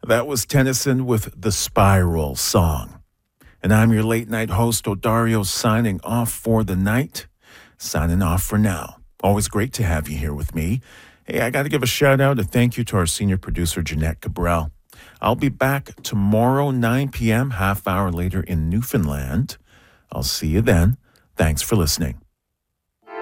That was Tennyson with the Spiral Song. And I'm your late night host, Odario, signing off for the night. Signing off for now. Always great to have you here with me. Hey, I got to give a shout out and thank you to our senior producer, Jeanette Cabral. I'll be back tomorrow, 9 p.m., half hour later in Newfoundland. I'll see you then. Thanks for listening.